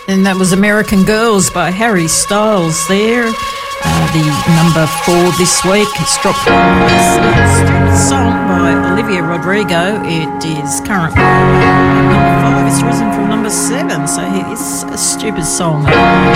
And that was American Girls by Harry Styles there. The number 4 this week. It's dropped one place. It's a song by Olivia Rodrigo. It is currently number 5. It's risen from number 7. So it's a stupid song.